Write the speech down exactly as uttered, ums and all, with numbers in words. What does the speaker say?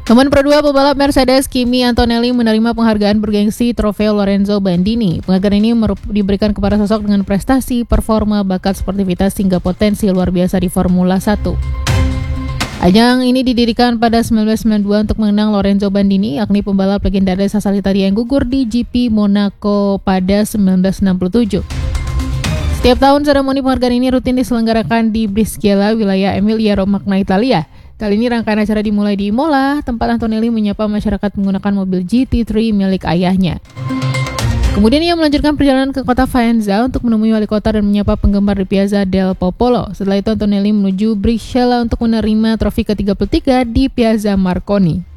Nomor Pro dua pebalap Mercedes Kimi Antonelli menerima penghargaan bergengsi Trofeo Lorenzo Bandini. Penghargaan ini merup- diberikan kepada sosok dengan prestasi, performa, bakat, sportivitas hingga potensi luar biasa di Formula satu. Ajang ini didirikan pada sembilan belas sembilan puluh dua untuk mengenang Lorenzo Bandini, yakni pembalap legendaris asal Italia yang gugur di G P Monaco pada sembilan belas enam puluh tujuh. Setiap tahun seremoni penghargaan ini rutin diselenggarakan di Brisgella, wilayah Emilia-Romagna, Italia. Kali ini rangkaian acara dimulai di Imola, tempat Antonelli menyapa masyarakat menggunakan mobil G T tiga milik ayahnya. Kemudian ia melanjutkan perjalanan ke kota Faenza untuk menemui wali kota dan menyapa penggemar di Piazza del Popolo. Setelah itu Antonelli menuju Brisgella untuk menerima trofi ke tiga puluh tiga di Piazza Marconi.